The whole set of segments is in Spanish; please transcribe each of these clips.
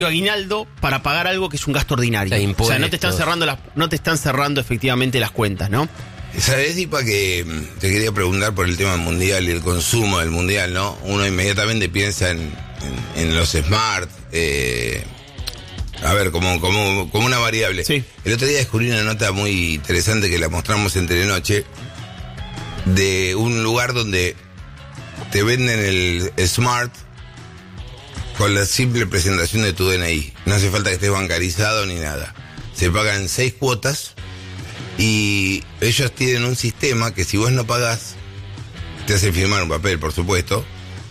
aguinaldo para pagar algo que es un gasto ordinario. O sea, no te están cerrando efectivamente las cuentas, ¿no? ¿Sabés, Dipa, que te quería preguntar por el tema mundial y el consumo del mundial, ¿no? Uno inmediatamente piensa en los smart, a ver, como una variable. Sí. El otro día descubrí una nota muy interesante que la mostramos en Telenoche, de un lugar donde te venden el smart con la simple presentación de tu DNI. No hace falta que estés bancarizado ni nada. Se pagan 6 cuotas y ellos tienen un sistema que si vos no pagás, te hacen firmar un papel, por supuesto,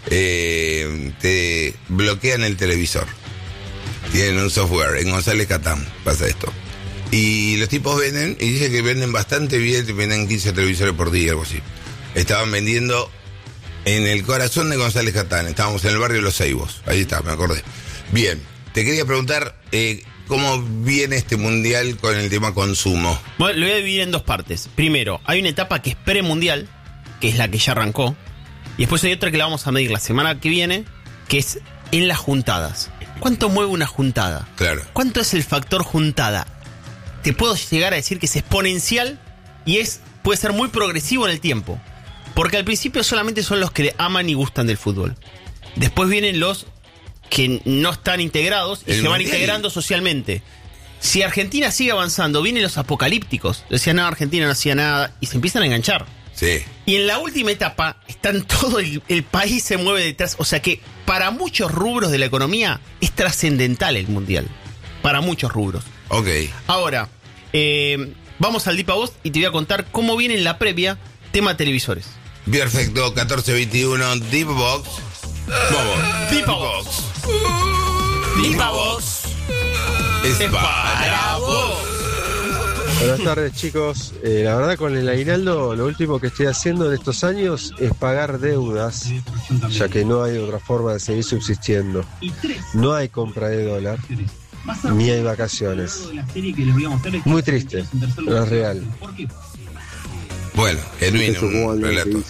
te bloquean el televisor. Tienen un software, en González Catán pasa esto. Y los tipos venden, y dicen que venden bastante bien, venden 15 televisores por día, algo así. Estaban vendiendo en el corazón de González Catán, estábamos en el barrio Los Ceibos, ahí está, me acordé. Bien, te quería preguntar cómo viene este mundial con el tema consumo. Bueno, lo voy a dividir en dos partes. Primero, hay una etapa que es premundial, que es la que ya arrancó, y después hay otra que la vamos a medir la semana que viene, que es en las juntadas. ¿Cuánto mueve una juntada? Claro. ¿Cuánto es el factor juntada? Te puedo llegar a decir que es exponencial y puede ser muy progresivo en el tiempo. Porque al principio solamente son los que aman y gustan del fútbol. Después vienen los que no están integrados y se van integrando socialmente. Si Argentina sigue avanzando, vienen los apocalípticos. Decían, no, Argentina no hacía nada, y se empiezan a enganchar. Sí. Y en la última etapa, todo el país se mueve detrás. O sea que para muchos rubros de la economía es trascendental el mundial. Para muchos rubros. Ok. Ahora, vamos al Deep a Voz y te voy a contar cómo viene en la previa tema televisores. Perfecto, 1421, Deep Box. Vamos. Deep a Voz. Deep a Voz. Es para vos. Buenas tardes, chicos. La verdad, con el aguinaldo lo último que estoy haciendo en estos años es pagar deudas, ya que no hay otra forma de seguir subsistiendo. No hay compra de dólar, ni hay vacaciones. Muy triste, pero es real. Bueno, genuino, un relato.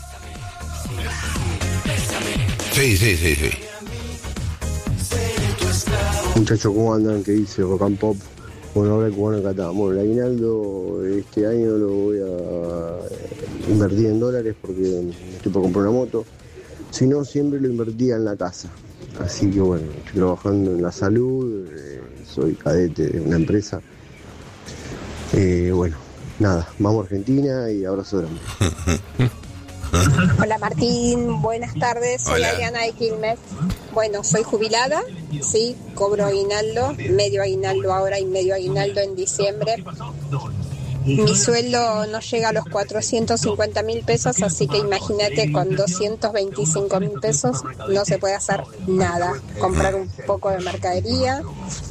Sí. Muchachos, ¿cómo andan? ¿Qué dice Rock and Pop? Bueno, ahora el cubano acá está. Bueno, el aguinaldo este año lo voy a invertir en dólares porque estoy por comprar una moto. Si no, siempre lo invertía en la casa. Así que bueno, estoy trabajando en la salud, soy cadete de una empresa. Bueno, nada, vamos a Argentina y abrazo grande. Hola Martín, buenas tardes, soy Adriana de Quilmes. Bueno, soy jubilada, sí, cobro aguinaldo, medio aguinaldo ahora y medio aguinaldo en diciembre. Mi sueldo no llega a los 450.000 pesos, así que imagínate, con 225.000 pesos no se puede hacer nada. Comprar un poco de mercadería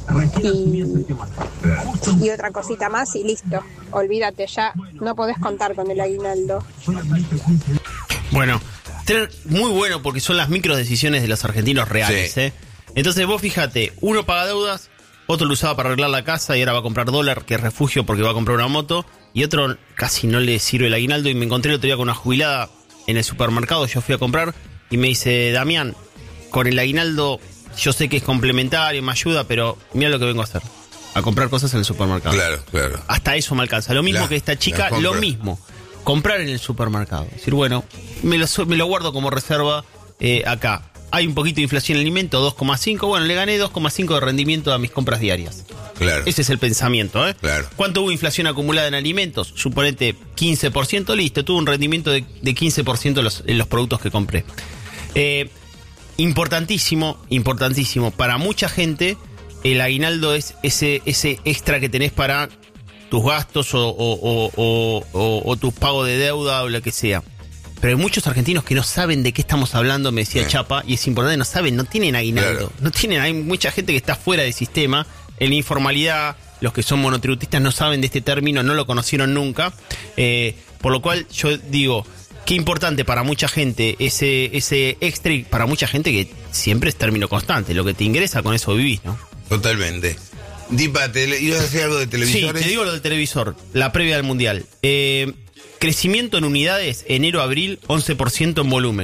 y otra cosita más y listo. Olvídate, ya no podés contar con el aguinaldo. Bueno, muy bueno porque son las micro decisiones de los argentinos reales, sí. Entonces vos fíjate, uno paga deudas, otro lo usaba para arreglar la casa y ahora va a comprar dólar, que es refugio porque va a comprar una moto, y otro casi no le sirve el aguinaldo. Y me encontré el otro día con una jubilada en el supermercado, yo fui a comprar y me dice, Damián, con el aguinaldo yo sé que es complementario, me ayuda, pero mira lo que vengo a hacer, a comprar cosas en el supermercado. Claro. Hasta eso me alcanza, lo mismo que esta chica, lo mismo. Comprar en el supermercado. Es decir, bueno, me lo guardo como reserva acá. Hay un poquito de inflación en el alimento, 2,5. Bueno, le gané 2,5 de rendimiento a mis compras diarias. Claro. Ese es el pensamiento, ¿eh? Claro. ¿Cuánto hubo inflación acumulada en alimentos? Suponete 15%, listo. Tuve un rendimiento de 15% en los productos que compré. Importantísimo. Para mucha gente, el aguinaldo es ese extra que tenés para tus gastos o tus pagos de deuda o lo que sea. Pero hay muchos argentinos que no saben de qué estamos hablando, me decía Chapa, y es importante, no saben, no tienen aguinaldo. Claro. Hay mucha gente que está fuera del sistema, en la informalidad, los que son monotributistas no saben de este término, no lo conocieron nunca. Por lo cual yo digo, qué importante para mucha gente ese extra, y para mucha gente que siempre es término constante, lo que te ingresa con eso vivís, ¿no? Totalmente. Dipa, ¿ibas a hacer algo de televisores? Sí, te digo lo del televisor, la previa del Mundial. Crecimiento en unidades, enero-abril, 11% en volumen.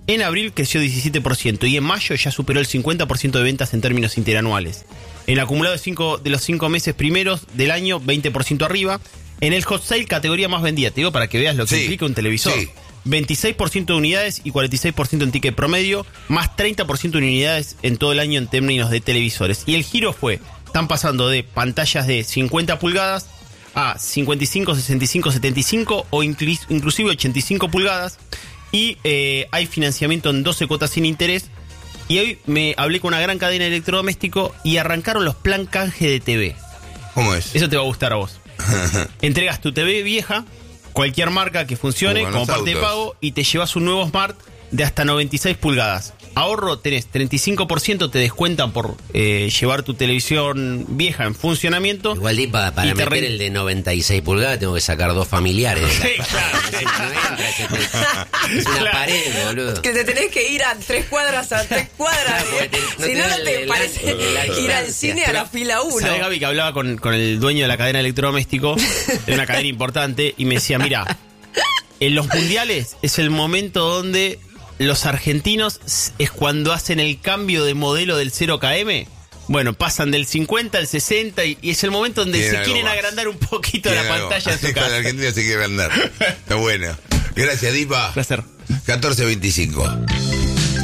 En abril creció 17% y en mayo ya superó el 50% de ventas en términos interanuales. En el acumulado de los 5 meses primeros del año, 20% arriba. En el hot sale, categoría más vendida, te digo para que veas lo que implica un televisor. Sí. 26% de unidades y 46% en ticket promedio, más 30% de unidades en todo el año en términos de televisores. Y el giro están pasando de pantallas de 50 pulgadas a 55, 65, 75 o inclusive 85 pulgadas. Y hay financiamiento en 12 cuotas sin interés. Y hoy me hablé con una gran cadena de electrodoméstico y arrancaron los plan canje de TV. ¿Cómo es? Eso te va a gustar a vos. Entregas tu TV vieja, cualquier marca que funcione como parte de pago, y te llevas un nuevo Smart de hasta 96 pulgadas. Ahorro tenés 35%, te descuentan por llevar tu televisión vieja en funcionamiento. Igual para meter el de 96 pulgadas tengo que sacar 2 familiares. Sí, claro. Es una pared, boludo. Que te tenés que ir a 3 cuadras. Si no te parece ir al cine a la fila 1. ¿Sabés, Gaby, que hablaba con el dueño de la cadena de electrodoméstico, de una cadena importante, y me decía, mira, en los mundiales es el momento donde los argentinos es cuando hacen el cambio de modelo del 0KM. Bueno, pasan del 50 al 60 y es el momento donde se quieren agrandar un poquito la pantalla de su casa. La Argentina se quiere agrandar. Está bueno. Gracias, Dipa. Placer. 14:25.